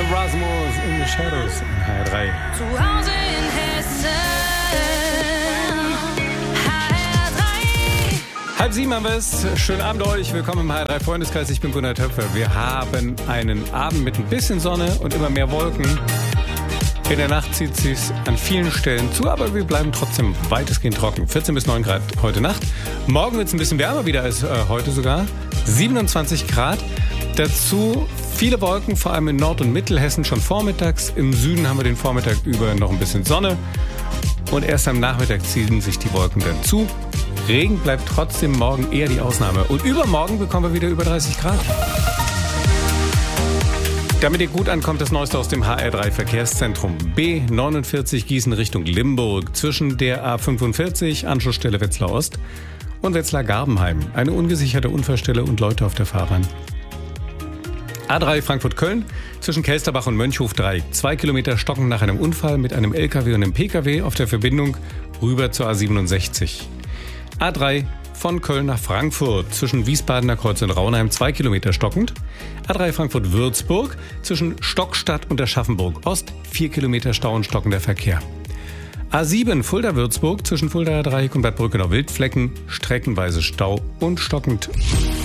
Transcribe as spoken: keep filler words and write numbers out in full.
The Rasmus in the Shadows in H R drei. Zu Hause in Hessen. H R drei. Halb sieben haben wir es. Schönen Abend euch. Willkommen im H R drei Freundeskreis. Ich bin Gunnar Töpfer. Wir haben einen Abend mit ein bisschen Sonne und immer mehr Wolken. In der Nacht zieht es sich an vielen Stellen zu, aber wir bleiben trotzdem weitestgehend trocken. vierzehn bis neun Grad heute Nacht. Morgen wird es ein bisschen wärmer wieder als äh, heute sogar. siebenundzwanzig Grad. Dazu viele Wolken, vor allem in Nord- und Mittelhessen schon vormittags. Im Süden haben wir den Vormittag über noch ein bisschen Sonne. Und erst am Nachmittag ziehen sich die Wolken dann zu. Regen bleibt trotzdem morgen eher die Ausnahme. Und übermorgen bekommen wir wieder über dreißig Grad. Damit ihr gut ankommt, das Neueste aus dem H R drei Verkehrszentrum. B neunundvierzig Gießen Richtung Limburg zwischen der A fünfundvierzig, Anschlussstelle Wetzlar Ost und Wetzlar-Garbenheim. Eine ungesicherte Unfallstelle und Leute auf der Fahrbahn. A drei Frankfurt-Köln zwischen Kelsterbach und Mönchhof drei. Zwei Kilometer stocken nach einem Unfall mit einem L K W und einem P K W auf der Verbindung rüber zur A siebenundsechzig. A drei von Köln nach Frankfurt zwischen Wiesbadener Kreuz und Raunheim zwei Kilometer stockend. A drei Frankfurt-Würzburg zwischen Stockstadt und Aschaffenburg Ost vier Kilometer Stau und stockender Verkehr. A sieben Fulda-Würzburg zwischen Fulda Dreieck und Bad Brückenau Wildflecken streckenweise Stau und stockend.